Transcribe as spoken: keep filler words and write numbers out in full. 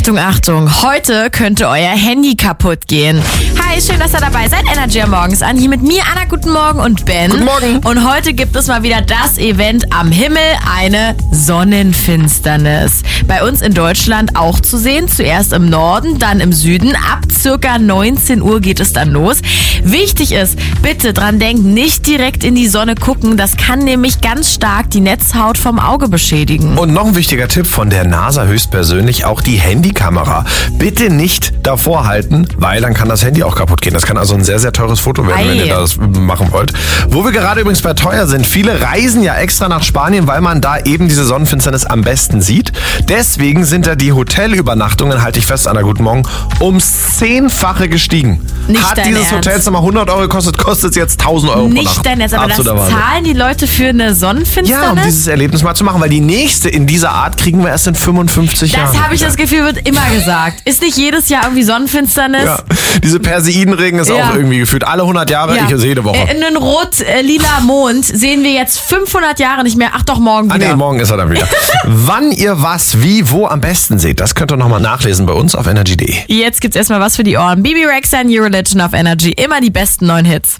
Achtung, Achtung, heute könnte euer Handy kaputt gehen. Hi, schön, dass ihr dabei seid. Energy am Morgens an. Hier mit mir, Anna, guten Morgen und Ben. Guten Morgen. Und heute gibt es mal wieder das Event am Himmel, eine Sonnenfinsternis. Bei uns in Deutschland auch zu sehen, zuerst im Norden, dann im Süden. Ab circa neunzehn Uhr geht es dann los. Wichtig ist, bitte dran denken, nicht direkt in die Sonne gucken. Das kann nämlich ganz stark die Netzhaut vom Auge beschädigen. Und noch ein wichtiger Tipp von der NASA höchstpersönlich, auch die Handykamera. Bitte nicht davor halten, weil dann kann das Handy auch kaputt gehen. Das kann also ein sehr, sehr teures Foto werden, Ei. wenn ihr das machen wollt. Wo wir gerade übrigens bei teuer sind, viele reisen ja extra nach Spanien, weil man da eben diese Sonnenfinsternis am besten sieht. Deswegen sind da die Hotelübernachtungen, halte ich fest, Anna, guten Morgen, ums Zehnfache gestiegen. Nicht Hat dein dieses Ernst? Hotelzimmer hundert Euro gekostet, kostet es jetzt tausend Euro pro Nacht. Nicht dein Netz, aber das Absoluter Wahnsinn. zahlen die Leute für eine Sonnenfinsternis? Ja, um dieses Erlebnis mal zu machen, weil die nächste in dieser Art kriegen wir erst in fünfundfünfzig Jahren. Das habe ich das Gefühl, wird immer gesagt. Ist nicht jedes Jahr irgendwie Sonnenfinsternis? Ja, diese Perseidenregen ist Ja. auch irgendwie gefühlt alle hundert Jahre, Ja. ich sehe jede Woche. Äh, einen rot-lila Mond sehen wir jetzt fünfhundert Jahre nicht mehr. Ach doch, morgen Ah wieder. nee, morgen ist er dann wieder. Wann ihr was, wie, wo am besten seht, das könnt ihr nochmal nachlesen bei uns auf energy punkt de. Jetzt gibt's erstmal was für die Ohren. Bibi Rexha, New Religion auf Energy. Immer die besten neuen Hits.